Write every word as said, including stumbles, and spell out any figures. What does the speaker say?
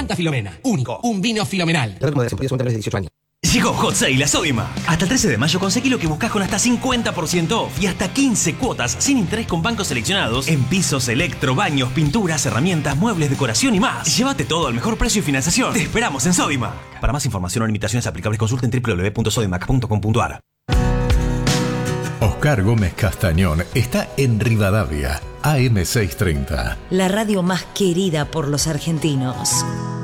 Santa Filomena. Único. Un vino filomenal. dieciocho años. Llegó Hot Sale a Sodimac. Hasta el trece de mayo conseguí lo que buscas con hasta cincuenta por ciento off y hasta quince cuotas sin interés con bancos seleccionados en pisos, electro, baños, pinturas, herramientas, muebles, decoración y más. Llévate todo al mejor precio y financiación. Te esperamos en Sodimac. Para más información o limitaciones aplicables consulten doble u doble u doble u punto sodimac punto com punto a r. Oscar Gómez Castañón está en Rivadavia, A M seiscientos treinta. La radio más querida por los argentinos.